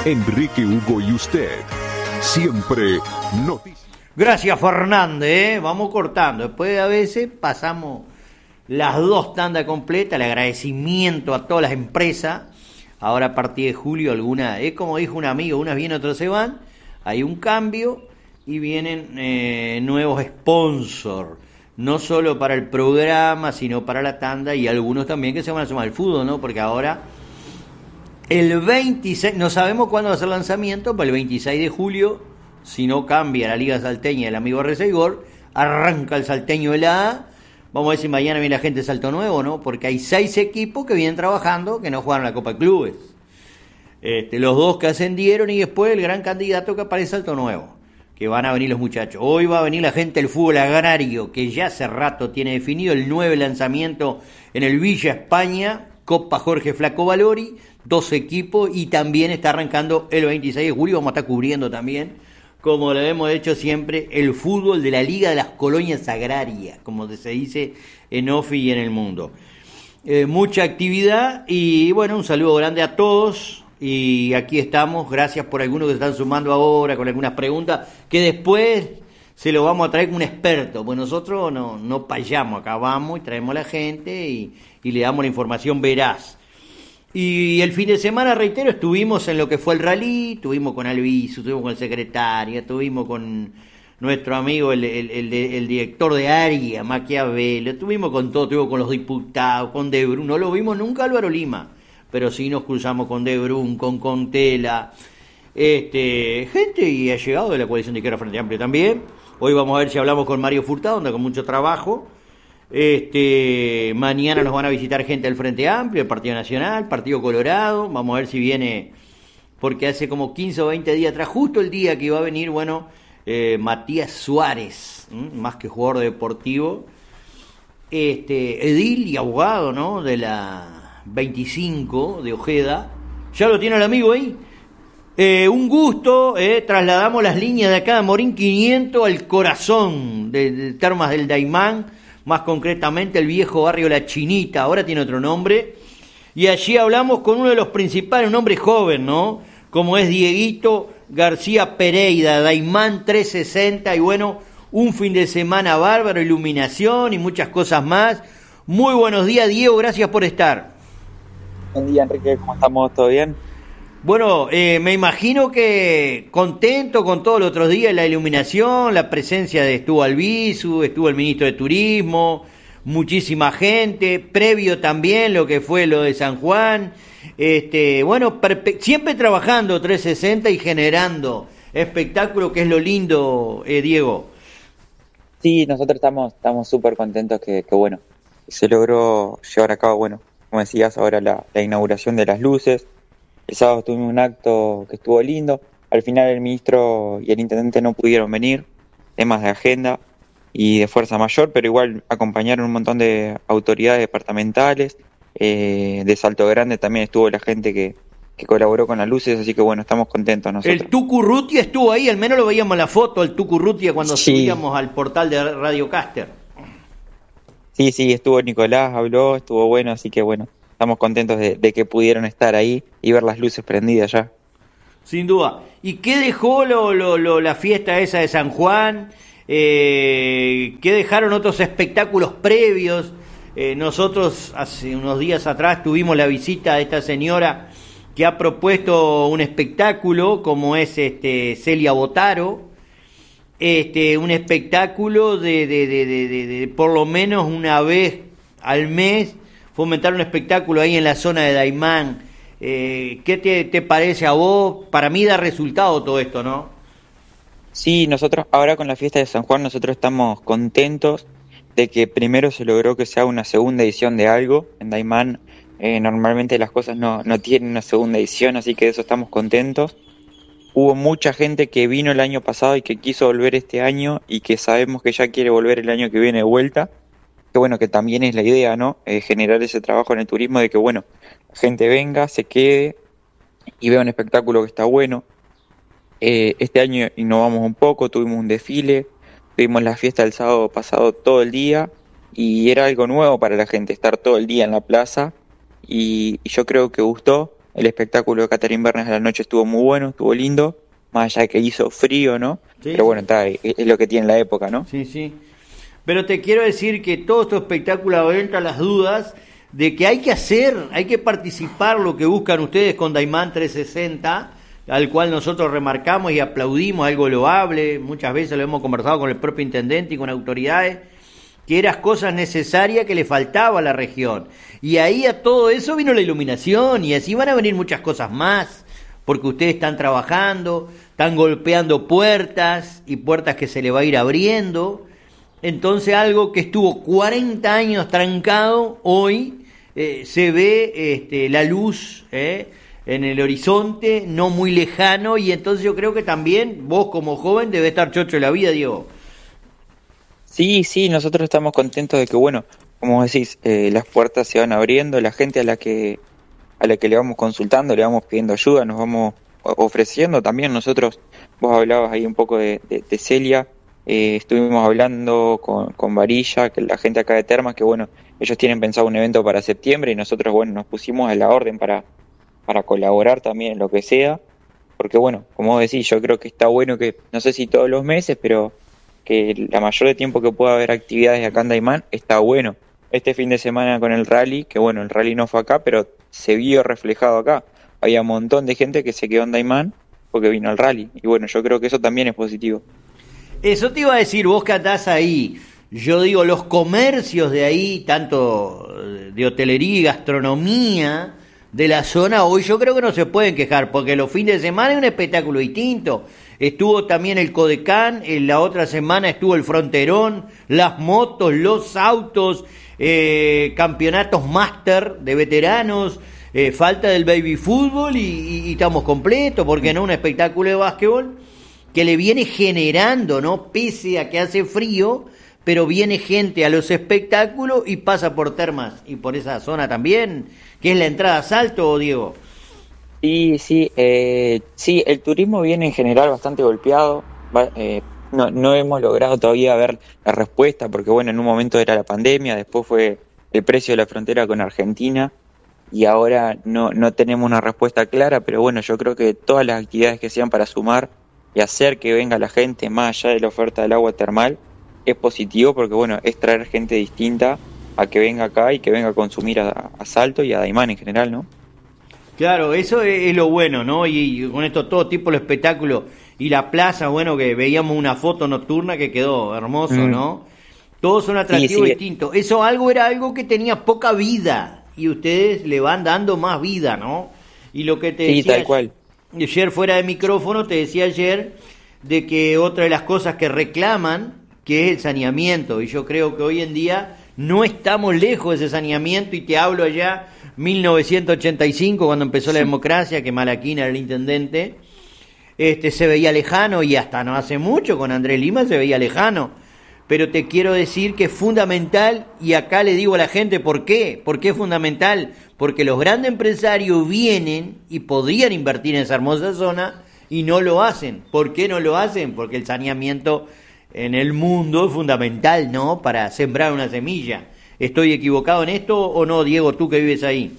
Enrique, Hugo y usted. Siempre noticias. Gracias, Fernández. Vamos cortando. Después a veces pasamos las 2 tandas completas. El agradecimiento a todas las empresas. Ahora a partir de julio alguna, es como dijo un amigo, unas vienen, otras se van. Hay un cambio y vienen nuevos sponsors. No solo para el programa, sino para la tanda y algunos también que se van a sumar al fútbol, ¿no? Porque ahora el 26, no sabemos cuándo va a ser el lanzamiento, pero el 26 de julio, si no cambia la Liga Salteña del amigo Reseigor, arranca el Salteño de la A. Vamos a ver si mañana viene la gente de Salto Nuevo, ¿no? Porque hay 6 equipos que vienen trabajando, que no jugaron la Copa de Clubes. Los 2 que ascendieron y después el gran candidato que aparece Salto Nuevo, que van a venir los muchachos. Hoy va a venir la gente del fútbol agrario, que ya hace rato tiene definido el 9 lanzamiento en el Villa España, Copa Jorge Flaco Valori, 2 equipos, y también está arrancando el 26 de julio, vamos a estar cubriendo también, como lo hemos hecho siempre, el fútbol de la Liga de las Colonias Agrarias, como se dice en OFI y en el mundo. Mucha actividad y bueno, un saludo grande a todos. Y aquí estamos, gracias por algunos que se están sumando ahora con algunas preguntas que después se lo vamos a traer con un experto, pues nosotros no payamos, acá vamos y traemos a la gente y le damos la información veraz. Y el fin de semana, reitero, estuvimos en lo que fue el rally, estuvimos con Alviso, estuvimos con el secretario, estuvimos con nuestro amigo el director de área, Maquiavelo, estuvimos con todo, estuvimos con los diputados, con De Brun, no lo vimos nunca Álvaro Lima, pero sí nos cruzamos con De Brun, con Contela, gente y ha llegado de la coalición de izquierda Frente Amplio también. Hoy vamos a ver si hablamos con Mario Furtado, anda con mucho trabajo. Mañana nos van a visitar gente del Frente Amplio, el Partido Nacional, Partido Colorado. Vamos a ver si viene, porque hace como 15 o 20 días atrás, justo el día que iba a venir, Matías Suárez, más que jugador deportivo, edil y abogado, ¿no? De la 25 de Ojeda. Ya lo tiene el amigo ahí. Un gusto, trasladamos las líneas de acá de Morín 500 al corazón de Termas del Daymán, más concretamente el viejo barrio La Chinita, ahora tiene otro nombre, y allí hablamos con uno de los principales, un hombre joven, ¿no? Como es Dieguito García Pereira, Daymán 360, y bueno, un fin de semana bárbaro, iluminación y muchas cosas más. Muy buenos días, Diego, gracias por estar. Buen día, Enrique, ¿cómo estamos? ¿Todo bien? Bueno, me imagino que contento con todos los otros días, la iluminación, la presencia de estuvo Albizu, estuvo el ministro de Turismo, muchísima gente, previo también lo que fue lo de San Juan, siempre trabajando 360 y generando espectáculo, que es lo lindo, Diego. Sí, nosotros estamos súper contentos que se logró llevar a cabo, como decías ahora, la inauguración de las luces. El sábado tuvimos un acto que estuvo lindo. Al final el ministro y el intendente no pudieron venir, temas de agenda y de fuerza mayor, pero igual acompañaron un montón de autoridades departamentales. De Salto Grande también estuvo la gente que colaboró con las luces, así que estamos contentos nosotros. El Tucu Rutia estuvo ahí, al menos lo veíamos en la foto, el Tucu Rutia cuando subíamos al portal de Radio Caster. Sí, estuvo Nicolás, habló, estuvo bueno, así que estamos contentos de que pudieron estar ahí y ver las luces prendidas ya. Sin duda. ¿Y qué dejó la fiesta esa de San Juan? ¿Qué dejaron otros espectáculos previos? Nosotros hace unos días atrás tuvimos la visita de esta señora que ha propuesto un espectáculo, como es Celia Botaro, un espectáculo de por lo menos una vez al mes, fomentar un espectáculo ahí en la zona de Daymán. ¿Qué te parece a vos? Para mí da resultado todo esto, ¿no? Sí, nosotros ahora con la fiesta de San Juan nosotros estamos contentos de que primero se logró que sea una segunda edición de algo. En Daymán normalmente las cosas no tienen una segunda edición, así que de eso estamos contentos. Hubo mucha gente que vino el año pasado y que quiso volver este año y que sabemos que ya quiere volver el año que viene de vuelta. Que también es la idea, ¿no? Generar ese trabajo en el turismo de que, la gente venga, se quede y vea un espectáculo que está bueno. Este año innovamos un poco, tuvimos un desfile, tuvimos la fiesta del sábado pasado todo el día y era algo nuevo para la gente, estar todo el día en la plaza y yo creo que gustó. El espectáculo de Catherine Bernes a la noche estuvo muy bueno, estuvo lindo, más allá de que hizo frío, ¿no? Sí, Pero sí. bueno, está, es lo que tiene la época, ¿no? Sí, sí. Pero te quiero decir que todo estos espectáculos aventan las dudas de que hay que hacer, hay que participar lo que buscan ustedes con Daimán 360, al cual nosotros remarcamos y aplaudimos, algo loable, muchas veces lo hemos conversado con el propio intendente y con autoridades, que eran cosas necesarias que le faltaba a la región. Y ahí a todo eso vino la iluminación y así van a venir muchas cosas más, porque ustedes están trabajando, están golpeando puertas y puertas que se le va a ir abriendo. Entonces algo que estuvo 40 años trancado, hoy se ve la luz en el horizonte, no muy lejano, y entonces yo creo que también vos como joven debes estar chocho de la vida, Diego. Sí, sí, nosotros estamos contentos de que, bueno, como decís, las puertas se van abriendo, la gente a la que le vamos consultando, le vamos pidiendo ayuda, nos vamos ofreciendo también. Nosotros, vos hablabas ahí un poco de Celia, estuvimos hablando con Varilla, que la gente acá de Termas, que bueno, ellos tienen pensado un evento para septiembre y nosotros, bueno, nos pusimos a la orden para colaborar también en lo que sea, porque bueno, como vos decís, yo creo que está bueno que, no sé si todos los meses, pero que la mayor de tiempo que pueda haber actividades acá en Daimán está bueno. Este fin de semana con el rally, que bueno, el rally no fue acá, pero se vio reflejado acá. Había un montón de gente que se quedó en Daimán porque vino al rally. Y bueno, yo creo que eso también es positivo. Eso te iba a decir, vos que andás ahí, yo digo, los comercios de ahí, tanto de hotelería y gastronomía de la zona, hoy yo creo que no se pueden quejar, porque los fines de semana es un espectáculo distinto. Estuvo también el Codecán, en la otra semana estuvo el Fronterón, las motos, los autos, campeonatos máster de veteranos, falta del baby fútbol y estamos completos, porque no un espectáculo de básquetbol que le viene generando, ¿no? Pese a que hace frío, pero viene gente a los espectáculos y pasa por Termas y por esa zona también, que es la entrada a Salto, Diego. Sí, sí, sí, el turismo viene en general bastante golpeado. No hemos logrado todavía ver la respuesta, porque bueno, en un momento era la pandemia, después fue el precio de la frontera con Argentina, y ahora no tenemos una respuesta clara, pero bueno, yo creo que todas las actividades que sean para sumar y hacer que venga la gente más allá de la oferta del agua termal es positivo, porque bueno, es traer gente distinta a que venga acá y que venga a consumir a Salto y a Daimán en general, ¿no? Claro, eso es lo bueno, ¿no? Y con esto todo tipo de espectáculos y la plaza, bueno, que veíamos una foto nocturna que quedó hermoso, ¿no? Todos son atractivos Sí, sí. distintos. Eso era algo que tenía poca vida y ustedes le van dando más vida, ¿no? Y lo que te Sí, decía tal cual. ayer fuera de micrófono, te decía ayer de que otra de las cosas que reclaman, que es el saneamiento, y yo creo que hoy en día no estamos lejos de ese saneamiento, y te hablo allá 1985, cuando empezó la democracia, que Malaquín era el intendente, se veía lejano, y hasta no hace mucho con Andrés Lima se veía lejano, pero te quiero decir que es fundamental, y acá le digo a la gente por qué es fundamental, porque los grandes empresarios vienen y podrían invertir en esa hermosa zona y no lo hacen. ¿Por qué no lo hacen? Porque el saneamiento en el mundo es fundamental, ¿no? Para sembrar una semilla. ¿Estoy equivocado en esto o no, Diego, tú que vives ahí?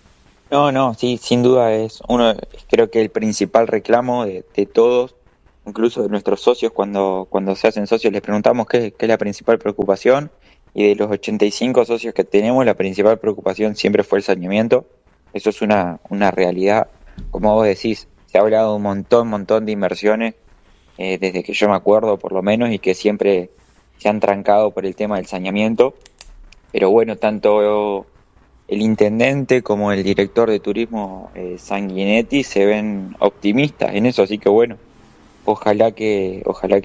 No, sí, sin duda creo que el principal reclamo de todos, incluso de nuestros socios, cuando se hacen socios les preguntamos qué es la principal preocupación, y de los 85 socios que tenemos, la principal preocupación siempre fue el saneamiento. Eso es una realidad. Como vos decís, se ha hablado de un montón de inversiones, desde que yo me acuerdo por lo menos, y que siempre se han trancado por el tema del saneamiento. Pero bueno, tanto el intendente como el director de turismo, Sanguinetti, se ven optimistas en eso, así que bueno, ojalá que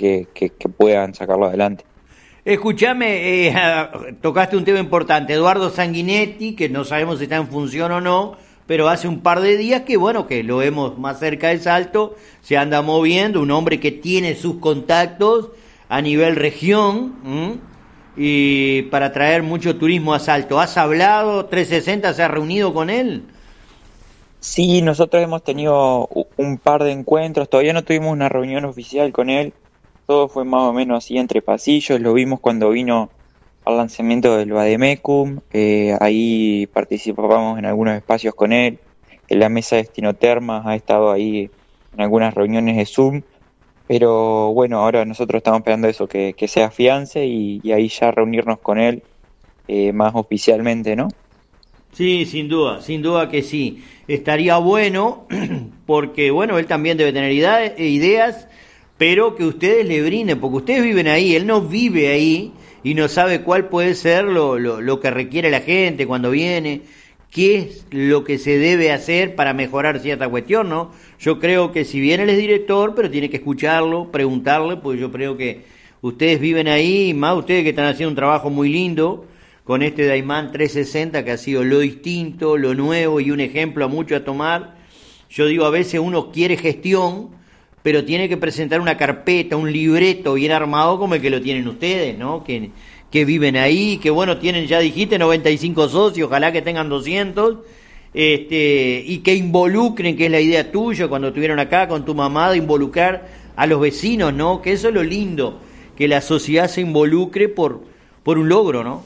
puedan sacarlo adelante. Escuchame, tocaste un tema importante, Eduardo Sanguinetti, que no sabemos si está en función o no, pero hace un par de días que bueno, que lo vemos más cerca de Salto, se anda moviendo, un hombre que tiene sus contactos a nivel región, y para traer mucho turismo a Salto. ¿Has hablado, 360 se ha reunido con él? Sí, nosotros hemos tenido un par de encuentros, todavía no tuvimos una reunión oficial con él, todo fue más o menos así entre pasillos, lo vimos cuando vino al lanzamiento del Vademecum, ahí participábamos en algunos espacios con él, en la mesa de Estinotermas, ha estado ahí en algunas reuniones de Zoom, pero bueno, ahora nosotros estamos esperando eso, que se afiance y ahí ya reunirnos con él más oficialmente, ¿no? Sí, sin duda que sí. Estaría bueno, porque bueno, él también debe tener ideas, pero que ustedes le brinden, porque ustedes viven ahí, él no vive ahí y no sabe cuál puede ser lo que requiere la gente cuando viene, qué es lo que se debe hacer para mejorar cierta cuestión, ¿no? Yo creo que si bien él es director, pero tiene que escucharlo, preguntarle, pues yo creo que ustedes viven ahí, más ustedes que están haciendo un trabajo muy lindo con este Daymán 360 que ha sido lo distinto, lo nuevo y un ejemplo a mucho a tomar. Yo digo, a veces uno quiere gestión, pero tiene que presentar una carpeta, un libreto bien armado como el que lo tienen ustedes, ¿no? Que viven ahí, que bueno, tienen, ya dijiste, 95 socios, ojalá que tengan 200, y que involucren, que es la idea tuya cuando estuvieron acá con tu mamá, de involucrar a los vecinos, ¿no? Que eso es lo lindo, que la sociedad se involucre por un logro, ¿no?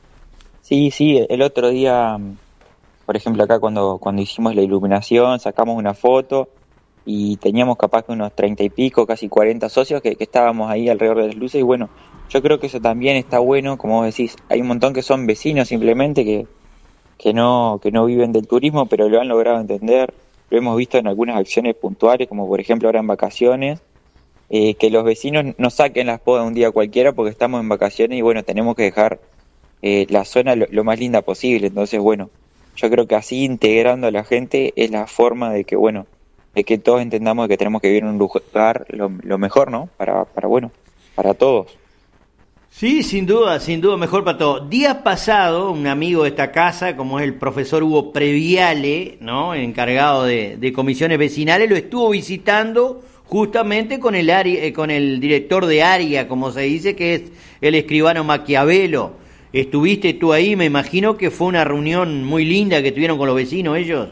Sí, el otro día, por ejemplo, acá cuando hicimos la iluminación, sacamos una foto y teníamos capaz que unos 30 y pico, casi 40 socios que estábamos ahí alrededor de las luces y bueno, yo creo que eso también está bueno, como vos decís, hay un montón que son vecinos simplemente que no viven del turismo, pero lo han logrado entender, lo hemos visto en algunas acciones puntuales, como por ejemplo ahora en vacaciones, que los vecinos no saquen las podas un día cualquiera porque estamos en vacaciones y bueno, tenemos que dejar la zona lo más linda posible. Entonces, bueno, yo creo que así integrando a la gente es la forma de que, bueno, de que todos entendamos que tenemos que vivir en un lugar lo mejor, ¿no? Bueno, para todos. Sí, sin duda, mejor para todos. Días pasado, un amigo de esta casa, como es el profesor Hugo Previale, ¿no? Encargado de comisiones vecinales, lo estuvo visitando justamente con con el director de área, como se dice, que es el escribano Maquiavelo. ¿Estuviste tú ahí? Me imagino que fue una reunión muy linda que tuvieron con los vecinos ellos.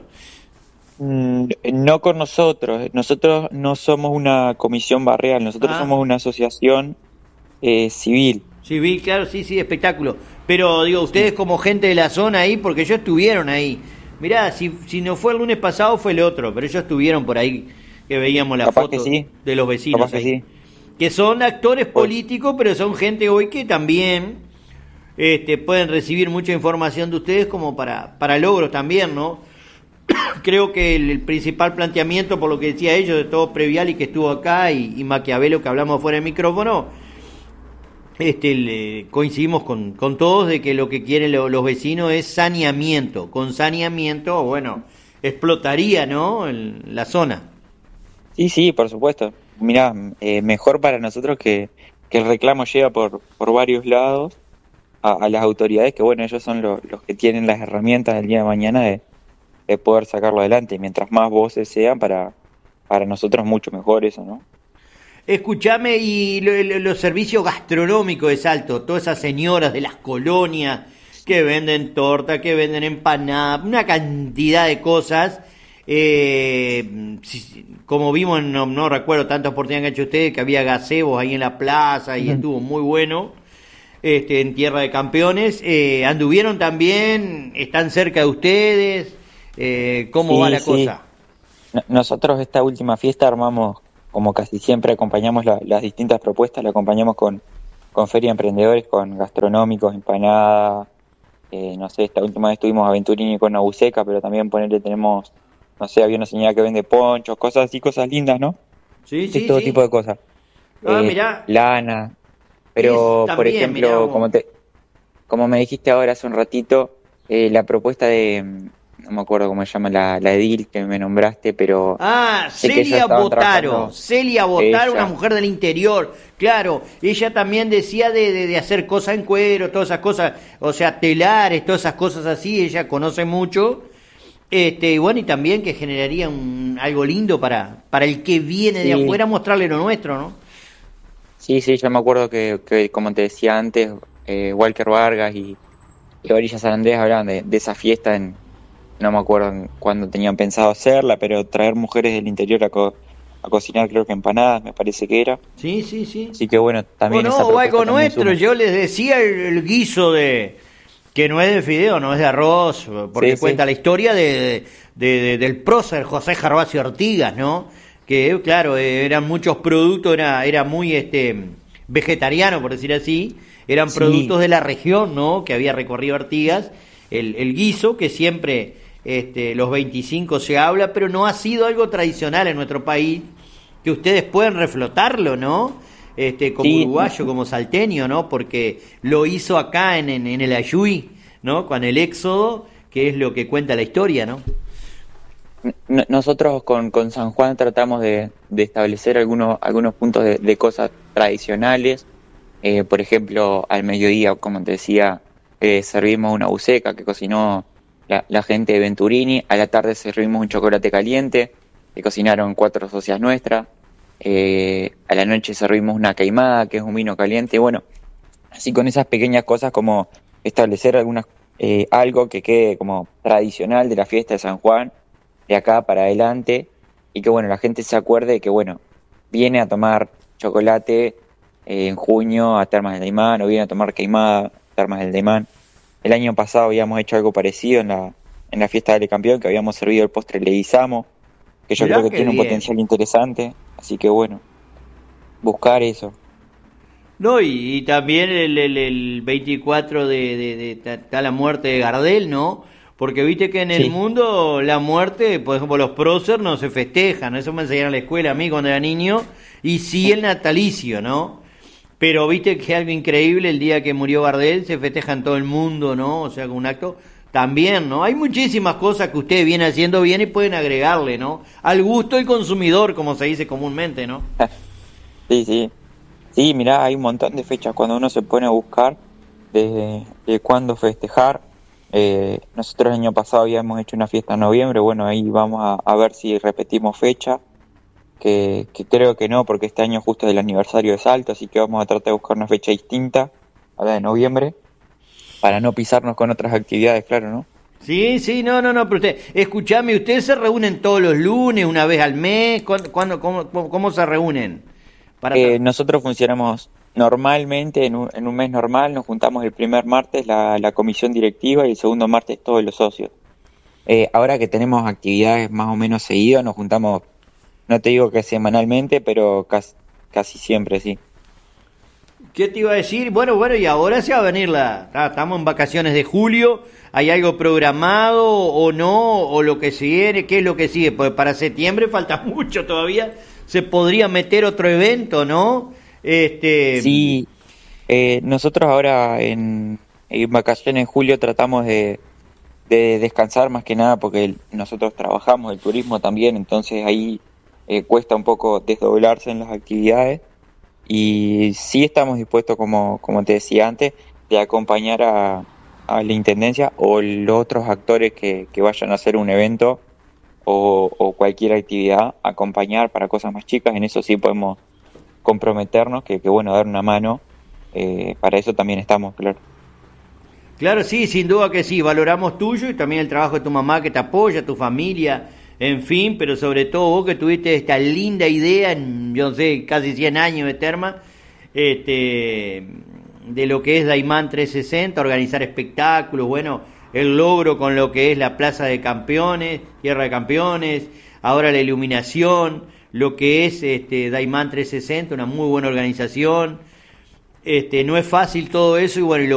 No con nosotros no somos una comisión barrial, nosotros somos una asociación civil. Civil, claro, sí, espectáculo. Pero digo, ustedes como gente de la zona ahí, porque ellos estuvieron ahí. Mirá, si no fue el lunes pasado fue el otro, pero ellos estuvieron por ahí, que veíamos la foto sí. De los vecinos Capaz ahí. que sí. Que son actores políticos, pero son gente hoy que también pueden recibir mucha información de ustedes como para logros también, ¿no? Creo que el principal planteamiento, por lo que decía ellos, de todo Previal y que estuvo acá, y Maquiavelo, que hablamos fuera del micrófono, coincidimos con todos de que lo que quieren los vecinos es saneamiento. Con saneamiento, bueno, explotaría, ¿no?, en la zona. Sí, por supuesto. Mirá, mejor para nosotros que el reclamo llega por varios lados a las autoridades, que bueno, ellos son los que tienen las herramientas del día de mañana de poder sacarlo adelante. Mientras más voces sean, para nosotros mucho mejor eso, ¿no? Escuchame, y los servicios gastronómicos de Salto, todas esas señoras de las colonias que venden torta, que venden empanadas, una cantidad de cosas, como vimos, no recuerdo tantas oportunidades que han hecho ustedes, que había gazebos ahí en la plaza y estuvo muy bueno. En Tierra de Campeones, anduvieron también, están cerca de ustedes, ¿cómo va la cosa? Nosotros esta última fiesta armamos, como casi siempre acompañamos las distintas propuestas, la acompañamos con Feria de Emprendedores, con gastronómicos, empanadas, no sé, esta última vez tuvimos Aventurini con Nabuceca, pero también tenemos, no sé, había una señora que vende ponchos, cosas así, cosas lindas, ¿no? Sí, todo tipo de cosas. Mirá. Lana. Pero, por ejemplo, como me dijiste ahora hace un ratito, la propuesta de, no me acuerdo cómo se llama, la edil que me nombraste, pero... Celia Botaro, una mujer del interior, claro, ella también decía de hacer cosas en cuero, todas esas cosas, o sea, telares, todas esas cosas así, ella conoce mucho, y bueno, y también que generaría algo lindo para el que viene de afuera, mostrarle lo nuestro, ¿no? Sí, yo me acuerdo que como te decía antes, Walker Vargas y Orilla San Andrés hablaban de esa fiesta, no me acuerdo cuándo tenían pensado hacerla, pero traer mujeres del interior a cocinar, creo que empanadas, me parece que era. Sí. Así que bueno, también esa o algo también nuestro, yo les decía el guiso de Que no es de fideo, no es de arroz, porque Sí, cuenta sí. la historia del prócer José Gervasio Ortigas, ¿no? Que, claro, eran muchos productos, era muy vegetariano, por decir así, eran Sí, productos de la región, ¿no? Que había recorrido Artigas, el guiso, que siempre los 25 se habla, pero no ha sido algo tradicional en nuestro país, que ustedes pueden reflotarlo, ¿no? Como sí, uruguayo, como salteño, ¿no? Porque lo hizo acá en el Ayuí, ¿no? Con el éxodo, que es lo que cuenta la historia, ¿no? nosotros con San Juan tratamos de establecer algunos puntos de cosas tradicionales. Por ejemplo, al mediodía, como te decía, servimos una buceca que cocinó la gente de Venturini. A la tarde servimos un chocolate caliente que cocinaron 4 socias nuestras. A la noche servimos una queimada, que es un vino caliente. Bueno, así con esas pequeñas cosas como establecer algo que quede como tradicional de la fiesta de San Juan, de acá para adelante, y que bueno, la gente se acuerde de que bueno, viene a tomar chocolate en junio a Termas del Daymán, o viene a tomar queimada a Termas del Daymán. El año pasado habíamos hecho algo parecido en la fiesta del campeón, que habíamos servido el postre Leguizamo, que yo creo Mirá que qué tiene un bien. potencial interesante, así que bueno, buscar eso. No, y también el 24 está la muerte de Gardel, ¿no? Porque viste que en el Sí, mundo la muerte, por ejemplo, los prócer no se festejan, eso me enseñaron en la escuela a mí cuando era niño, y sí el natalicio, ¿no? Pero viste que algo increíble, el día que murió Gardel se festeja en todo el mundo, ¿no? O sea, con un acto también, ¿no? Hay muchísimas cosas que ustedes vienen haciendo bien y pueden agregarle, ¿no? Al gusto del consumidor, como se dice comúnmente, ¿no? sí, sí. Sí, mirá, hay un montón de fechas cuando uno se pone a buscar de cuándo festejar. Nosotros el año pasado habíamos hecho una fiesta en noviembre, bueno, ahí vamos a ver si repetimos fecha, que creo que no, porque este año justo es el aniversario de Salto, así que vamos a tratar de buscar una fecha distinta a la de noviembre, para no pisarnos con otras actividades, claro, ¿no? Sí, sí, no, pero escúchame, ¿ustedes se reúnen todos los lunes, una vez al mes? ¿Cómo se reúnen? Nosotros funcionamos normalmente en un mes normal, nos juntamos el primer martes la comisión directiva y el segundo martes todos los socios. Ahora que tenemos actividades más o menos seguidas, nos juntamos, no te digo que semanalmente, pero casi siempre, sí. ¿Qué te iba a decir? Bueno, y ahora se va a venir estamos en vacaciones de julio, ¿hay algo programado o no? ¿O lo que sigue? ¿Qué es lo que sigue? Pues para septiembre falta mucho todavía, se podría meter otro evento, ¿no? Sí, nosotros ahora en vacaciones en julio tratamos de descansar más que nada porque nosotros trabajamos el turismo también, entonces ahí cuesta un poco desdoblarse en las actividades. Y sí estamos dispuestos, como te decía antes, de acompañar a la Intendencia o los otros actores que vayan a hacer un evento o cualquier actividad, acompañar para cosas más chicas. En eso sí podemos comprometernos, que bueno, dar una mano. Para eso también estamos, claro. Claro, sí, sin duda que sí, valoramos tuyo y también el trabajo de tu mamá que te apoya, tu familia, en fin, pero sobre todo vos que tuviste esta linda idea en, yo no sé, casi 100 años de Terma, de lo que es Daimán 360, organizar espectáculos, bueno, el logro con lo que es la Plaza de Campeones, Tierra de Campeones, ahora la iluminación, lo que es Daimán 360, una muy buena organización. No es fácil todo eso y bueno, y lo